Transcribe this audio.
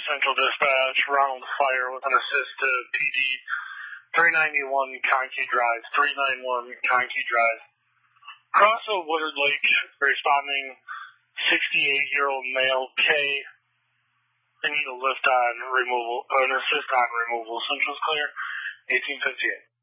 Central Dispatch, Ronald Fire with an assist to PD 391 Conkey Drive, 391 Conkey Drive. Cross of Woodard Lake, responding 68-year-old male K. They need a lift on removal, an assist on removal. Central's clear, 1858.